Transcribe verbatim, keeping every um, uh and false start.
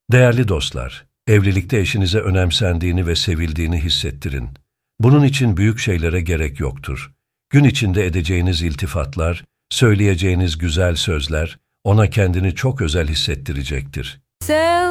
Değerli dostlar, evlilikte eşinize önemsendiğini ve sevildiğini hissettirin. Bunun için büyük şeylere gerek yoktur. Gün içinde edeceğiniz iltifatlar, söyleyeceğiniz güzel sözler, ona kendini çok özel hissettirecektir.